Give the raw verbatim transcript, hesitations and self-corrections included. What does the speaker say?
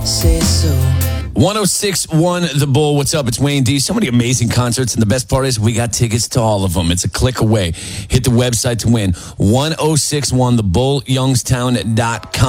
Say so. one oh six one The Bull. What's up? It's Wayne D. So many amazing concerts, and the best part is we got tickets to all of them. It's a click away. Hit the website to win. one oh six one the bull youngstown dot com.